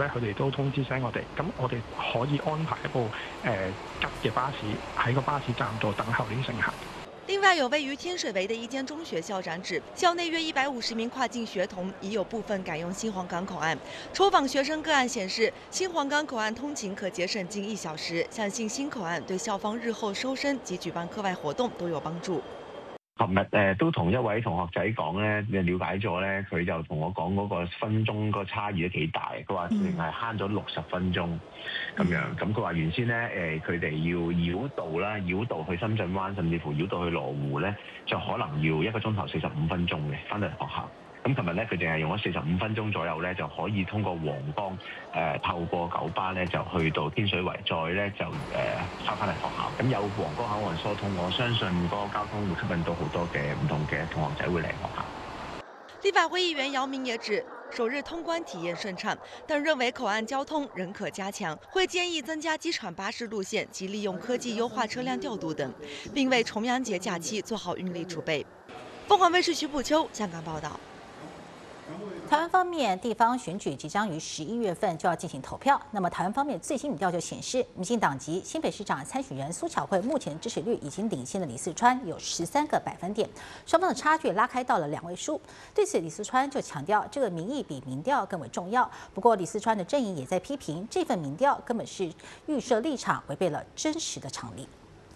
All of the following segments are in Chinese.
咧，佢哋都通知聲我哋，咁我哋可以安排一部吉嘅巴士喺個巴士站度等候呢啲乘客。 另外，有位于天水围的一间中学校长指，校内约150名跨境学童已有部分改用新皇岗口岸。抽访学生个案显示，新皇岗口岸通勤可节省近1小时，相信新口岸对校方日後收生及舉辦課外活動都有幫助。 琴日都同一位同學仔講咧，了解咗咧，佢就同我講嗰個分鐘個差異都幾大。佢話淨係慳咗60分鐘咁樣。咁佢話原先咧佢哋要繞道去深圳灣，甚至乎繞道去羅湖咧，就可能要1個鐘頭45分鐘嘅翻到嚟學校。咁琴日咧，佢淨係用咗45分鐘左右咧，就可以通過皇崗透過九巴咧，就去到天水圍，再咧就翻嚟學校。咁有皇崗口岸疏通，我相信嗰個交通會吸引到好多嘅唔同嘅同學仔會嚟學校。 立法會議員姚明也指，首日通關體驗順暢，但認為口岸交通仍可加強，會建議增加機場巴士路線及利用科技優化車輛調度等，並為重陽節假期做好運力儲備。鳳凰衛視徐普秋香港報道。 台湾方面，地方选举即将于11月份就要进行投票。那么，台湾方面最新民调就显示，民进党籍新北市长参选人苏巧慧目前支持率已经领先的李四川有13个百分点，双方的差距拉开到了2位数。对此，李四川就强调，这个民意比民调更为重要。不过，李四川的阵营也在批评，这份民调根本是预设立场，违背了真实的常理。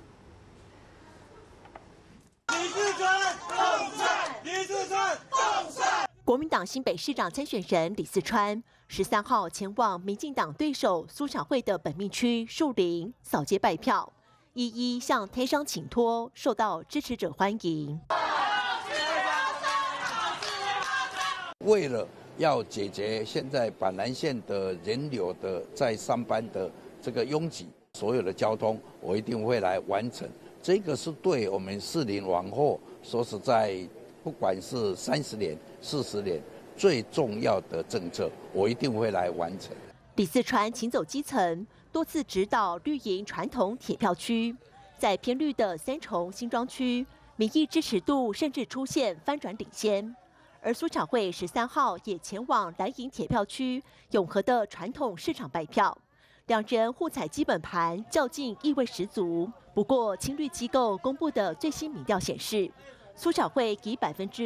李四川共产，李四川共产。 国民党新北市长参选人李四川13号前往民进党对手苏巧慧的本命区树林扫街拜票，一一向台商请托，受到支持者欢迎。 为了要解决现在板南线的人流的在上班的这个拥挤，所有的交通我一定会来完成。这个是对我们士林往后说实在。不管是30年、40年，最重要的政策，我一定会来完成。 李四川行走基层，多次指导绿营传统铁票区，在偏绿的三重新庄区，民意支持度甚至出现翻转领先。而苏巧慧13号也前往蓝营铁票区永和的传统市场拜票，两人互踩基本盘，较劲意味十足。不过，青绿机构公布的最新民调显示，苏巧慧以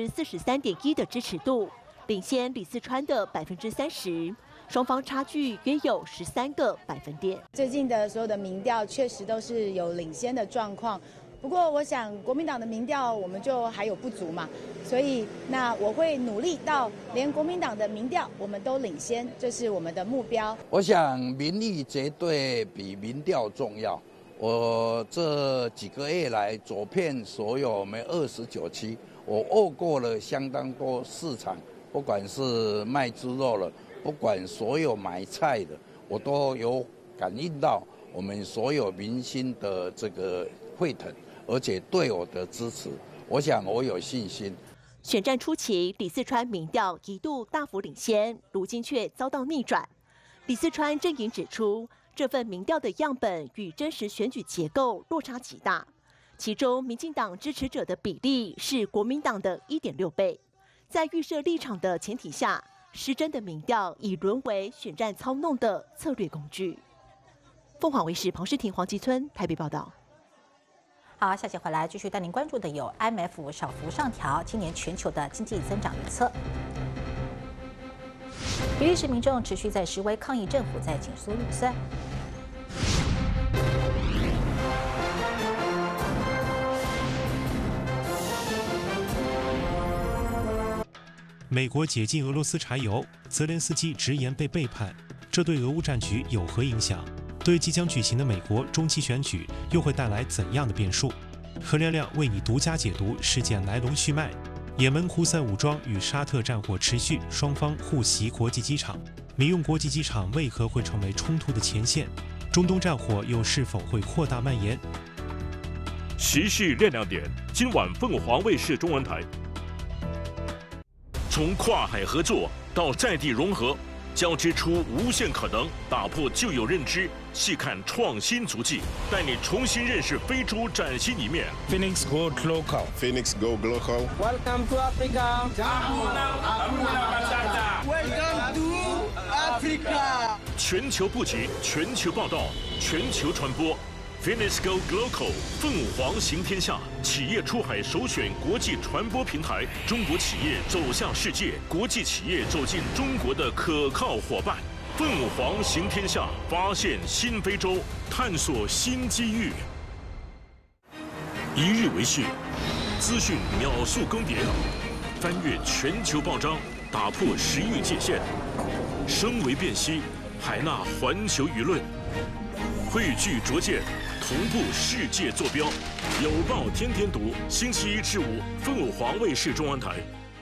43.1%的支持度领先李四川的30%，双方差距约有13个百分点。 最近的所有的民调确实都是有领先的状况，不过我想国民党的民调我们就还有不足嘛，所以那我会努力到连国民党的民调我们都领先，这是我们的目标。 我想民意绝对比民调重要。我这几个月来走遍所有我们29区，我握过了相当多市场，不管是卖猪肉了，不管所有买菜的，我都有感应到我们所有民心的这个沸腾，而且对我的支持，我想我有信心。 选战初期，李四川民调一度大幅领先，如今却遭到逆转。李四川阵营指出，这份民调的样本与真实选举结构落差极大，其中民进党支持者的比例是国民党的1.6倍。在预设立场的前提下，失真的民调已沦为选战操弄的策略工具。凤凰卫视庞诗婷、黄吉村台北报道。 好，下期回来继续带您关注的有 IMF 小幅上调今年全球的经济增长预测。比利时民众持续在示威抗议政府在紧缩预算。 美国解禁俄罗斯柴油，泽连斯基直言被背叛，这对俄乌战局有何影响？对即将举行的美国中期选举又会带来怎样的变数？何亮亮为你独家解读事件来龙去脉。也门胡塞武装与沙特战火持续，双方互袭国际机场。民用国际机场为何会成为冲突的前线？中东战火又是否会扩大蔓延？ 时事亮亮点，今晚凤凰卫视中文台。从跨海合作到在地融合，交织出无限可能，打破旧有认知，细看创新足迹，带你重新认识非洲崭新一面。 Phoenix Go Local. Phoenix Go Local. Welcome to Africa. Welcome to Africa. Africa。 全球布局，全球报道，全球传播。Finisco Glocal 凤凰行天下，企业出海首选国际传播平台，中国企业走向世界，国际企业走进中国的可靠伙伴。凤凰行天下，发现新非洲，探索新机遇。一日为序，资讯秒速更迭，翻越全球报章，打破时域界限，声为辨析，海纳环球舆论，汇聚拙见。同步世界坐标，有报天天读，星期1至5，凤凰卫视中文台。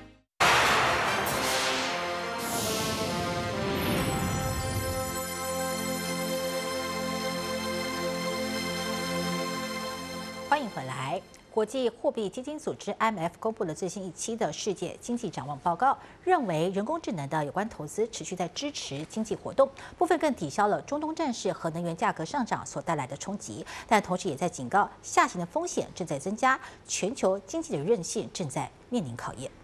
欢迎回来。国际货币基金组织 IMF 公布了最新一期的世界经济展望报告，认为人工智能的有关投资持续在支持经济活动，部分更抵消了中东战事和能源价格上涨所带来的冲击，但同时也在警告下行的风险正在增加，全球经济的韧性正在面临考验。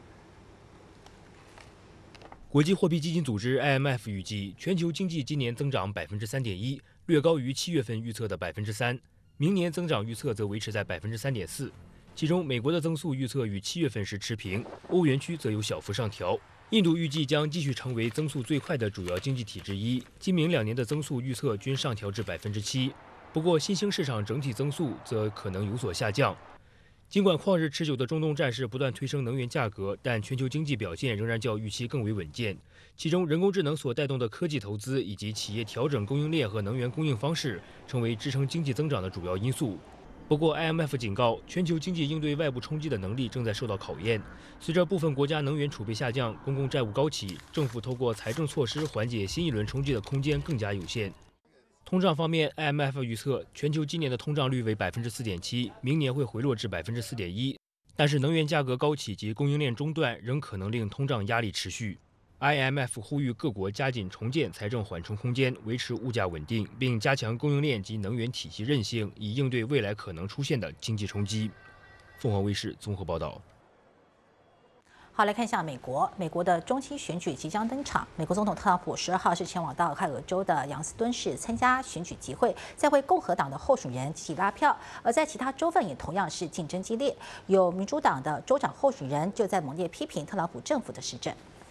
国际货币基金组织 IMF 预计，全球经济今年增长3.1%，略高于7月份预测的3%。明年增长预测则维持在3.4%，其中美国的增速预测与7月份时持平，欧元区则有小幅上调。印度预计将继续成为增速最快的主要经济体之一，今明2年的增速预测均上调至7%。不过，新兴市场整体增速则可能有所下降。尽管旷日持久的中东战事不断推升能源价格，但全球经济表现仍然较预期更为稳健。其中，人工智能所带动的科技投资以及企业调整供应链和能源供应方式，成为支撑经济增长的主要因素。不过 ，IMF 警告，全球经济应对外部冲击的能力正在受到考验。随着部分国家能源储备下降，公共债务高企，政府透过财政措施缓解新一轮冲击的空间更加有限。通胀方面 ，IMF 预测全球今年的通胀率为4.7%，明年会回落至4.1%。但是能源价格高企及供应链中断仍可能令通胀压力持续。IMF 呼吁各国加紧重建财政缓冲空间，维持物价稳定，并加强供应链及能源体系韧性，以应对未来可能出现的经济冲击。凤凰卫视综合报道。 好，来看一下美国。美国的中期选举即将登场。美国总统特朗普12号是前往到俄亥俄州的杨斯敦市参加选举集会，在为共和党的候选人积极拉票。而在其他州份也同样是竞争激烈，有民主党的州长候选人就在猛烈批评特朗普政府的施政。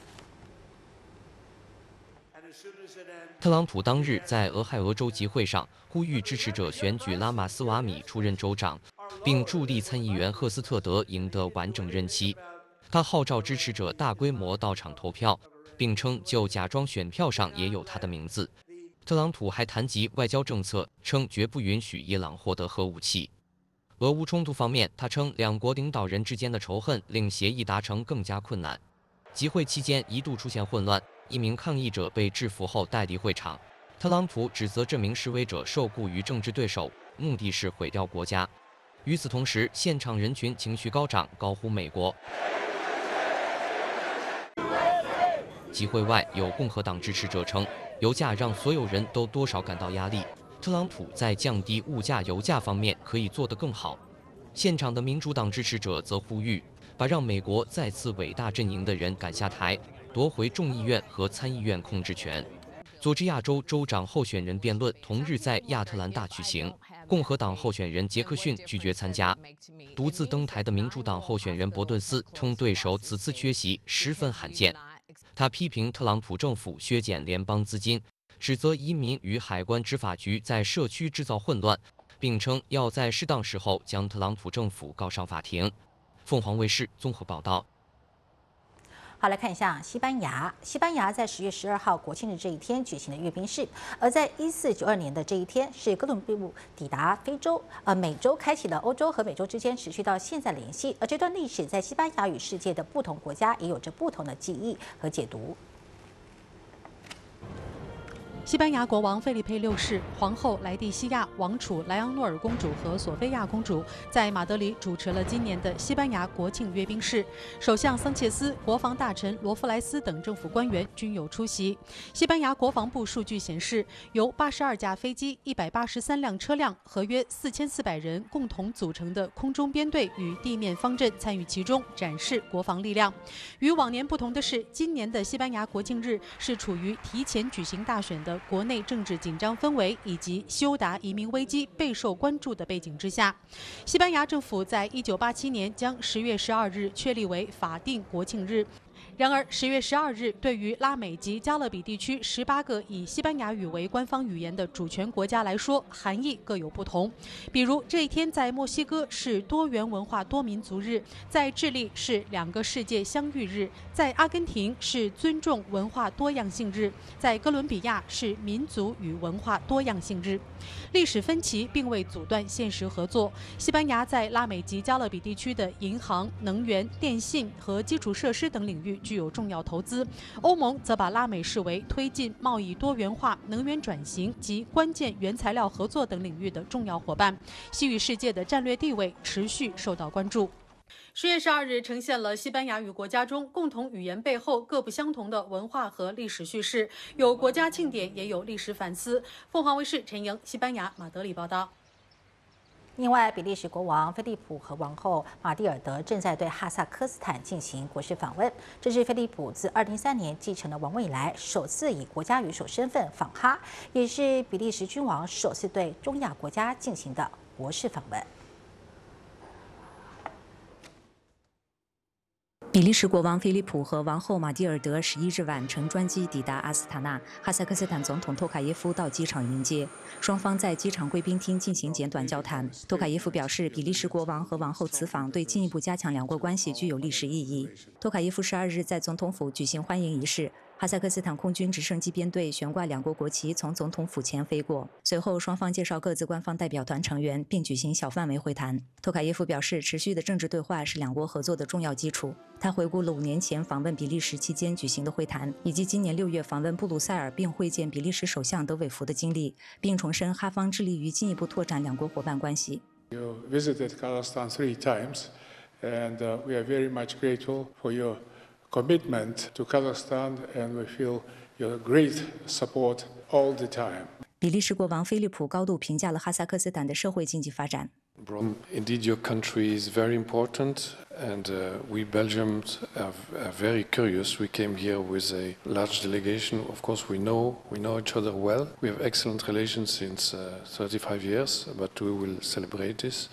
特朗普当日在俄亥俄州集会上呼吁支持者选举拉马斯瓦米出任州长，并助力参议员赫斯特德赢得完整任期。他号召支持者大规模到场投票，并称就假装选票上也有他的名字。特朗普还谈及外交政策，称绝不允许伊朗获得核武器。俄乌冲突方面，他称两国领导人之间的仇恨令协议达成更加困难。集会期间一度出现混乱，一名抗议者被制服后带离会场。特朗普指责这名示威者受雇于政治对手，目的是毁掉国家。与此同时，现场人群情绪高涨，高呼美国。集会外，有共和党支持者称，油价让所有人都多少感到压力。特朗普在降低物价、油价方面可以做得更好。现场的民主党支持者则呼吁，把让美国再次伟大阵营的人赶下台，夺回众议院和参议院控制权。佐治亚州州长候选人辩论同日在亚特兰大举行，共和党候选人杰克逊拒绝参加。独自登台的民主党候选人伯顿斯称对手此次缺席十分罕见。他批评特朗普政府削减联邦资金，指责移民与海关执法局在社区制造混乱，并称要在适当时候将特朗普政府告上法庭。凤凰卫视综合报道。 好，来看一下西班牙。西班牙在10月12号国庆日这一天举行了阅兵式，而在1492年的这一天，是哥伦布抵达美洲，开启了欧洲和美洲之间持续到现在的联系。而这段历史在西班牙与世界的不同国家也有着不同的记忆和解读。 西班牙国王费利佩六世、皇后莱蒂西亚、王储莱昂诺尔公主和索菲亚公主在马德里主持了今年的西班牙国庆阅兵式，首相桑切斯、国防大臣罗弗莱斯等政府官员均有出席。西班牙国防部数据显示，由82架飞机、183辆车辆和约4400人共同组成的空中编队与地面方阵参与其中，展示国防力量。与往年不同的是，今年的西班牙国庆日是处于提前举行大选的国内政治紧张氛围以及休达移民危机备受关注的背景之下，西班牙政府在1987年将10月12日确立为法定国庆日。然而，10月12日对于拉美及加勒比地区18个以西班牙语为官方语言的主权国家来说，含义各有不同。比如，这一天在墨西哥是多元文化多民族日，在智利是两个世界相遇日，在阿根廷是尊重文化多样性日，在哥伦比亚是民族与文化多样性日。历史分歧并未阻断现实合作。西班牙在拉美及加勒比地区的银行、能源、电信和基础设施等领域具有重要投资。欧盟则把拉美视为推进贸易多元化、能源转型及关键原材料合作等领域的重要伙伴。西语世界的战略地位持续受到关注。10月12日呈现了西班牙语国家中共同语言背后各不相同的文化和历史叙事，有国家庆典，也有历史反思。凤凰卫视陈莹，西班牙马德里报道。 另外，比利时国王菲利普和王后玛蒂尔德正在对哈萨克斯坦进行国事访问，这是菲利普自2003年继承了王位以来首次以国家元首身份访哈，也是比利时君王首次对中亚国家进行的国事访问。 比利时国王菲利普和王后玛蒂尔德11日晚乘专机抵达阿斯塔纳，哈萨克斯坦总统托卡耶夫到机场迎接，双方在机场贵宾厅进行简短交谈。托卡耶夫表示，比利时国王和王后此访对进一步加强两国关系具有历史意义。托卡耶夫12日在总统府举行欢迎仪式。哈萨克斯坦空军直升机编队悬挂两国国旗从总统府前飞过，随后双方介绍各自官方代表团成员，并举行小范围会谈。托卡耶夫表示，持续的政治对话是两国合作的重要基础。他回顾了5年前访问比利时期间举行的会谈，以及今年6月访问布鲁塞尔并会见比利时首相德韦福的经历，并重申哈方致力于进一步拓展两国伙伴关系。 You visited Kazakhstan 3 times, and we are very much grateful for your commitment to Kazakhstan, and we feel your great support all the time. 比利时国王菲利普高度评价了哈萨克斯坦的社会经济发展。 Indeed, your country is very important, and we Belgians are very curious. We came here with a large delegation. Of course, we know each other well. We have excellent relations since 35 years, but we will celebrate this.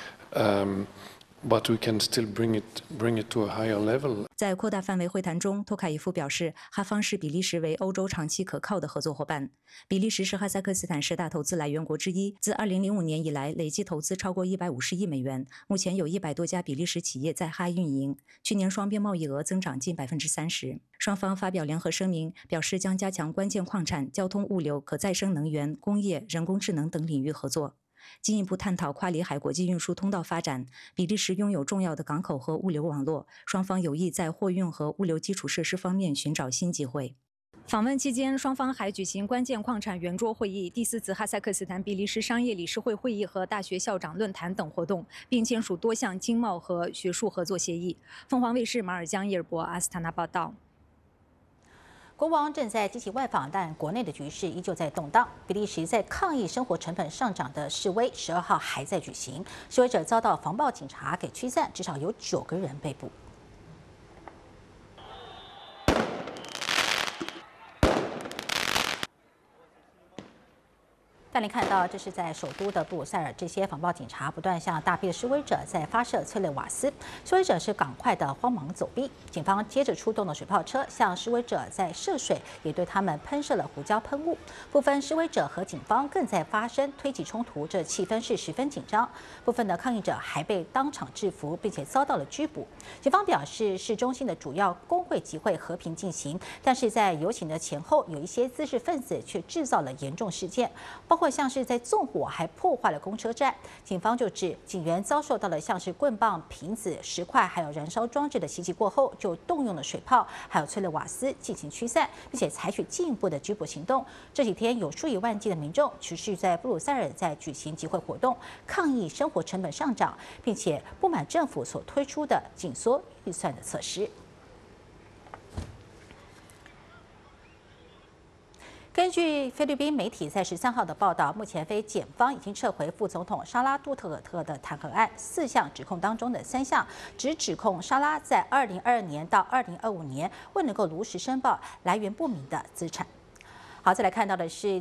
But we can still bring it to a higher level. 在扩大范围会谈中，托卡耶夫表示，哈方视比利时为欧洲长期可靠的合作伙伴。比利时是哈萨克斯坦10大投资来源国之一，自2005年以来累计投资超过150亿美元。目前有100多家比利时企业在哈运营，去年双边贸易额增长近30%。双方发表联合声明，表示将加强关键矿产、交通物流、可再生能源、工业、人工智能等领域合作。进一步探讨跨里海国际运输通道发展。比利时拥有重要的港口和物流网络，双方有意在货运和物流基础设施方面寻找新机会。访问期间，双方还举行关键矿产圆桌会议、第4次哈萨克斯坦比利时商业理事会会议和大学校长论坛等活动，并签署多项经贸和学术合作协议。凤凰卫视马尔江伊尔博阿斯塔纳报道。 国王正在积极外访，但国内的局势依旧在动荡。比利时在抗议生活成本上涨的示威，12号还在举行。示威者遭到防暴警察给驱散，至少有9个人被捕。但您看到，这是在首都的布鲁塞尔，这些防暴警察不断向大批的示威者在发射催泪瓦斯，示威者是赶快的慌忙走避。警方接着出动了水炮车，向示威者在射水，也对他们喷射了胡椒喷雾。部分示威者和警方更在发生推挤冲突，这气氛是十分紧张。部分的抗议者还被当场制服，并且遭到了拘捕。警方表示，市中心的主要工会集会和平进行，但是在游行的前后，有一些滋事分子却制造了严重事件，包括括像是在纵火还破坏了公车站。警方就指警员遭受到了像是棍棒、瓶子、石块还有燃烧装置的袭击过后，就动用了水炮还有催泪瓦斯进行驱散，并且采取进一步的拘捕行动。这几天有数以万计的民众持续在布鲁塞尔在举行集会活动，抗议生活成本上涨，并且不满政府所推出的紧缩预算的措施。根据菲律宾媒体在13号的报道，目前非检方已经撤回副总统沙拉杜特尔特的弹劾案4项指控当中的3项，只指控沙拉在2022年到2025年未能够如实申报来源不明的资产。好，再来看到的是。